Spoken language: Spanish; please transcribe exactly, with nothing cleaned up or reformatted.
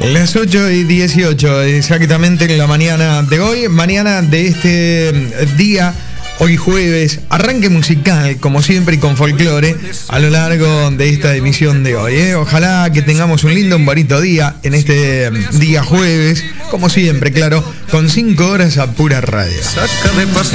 Las ocho y dieciocho, exactamente en la mañana de hoy, mañana de este día, hoy jueves, arranque musical, como siempre, y con folclore a lo largo de esta emisión de hoy. ¿eh? Ojalá que tengamos un lindo, un bonito día en este día jueves, como siempre, claro, con cinco horas a pura radio.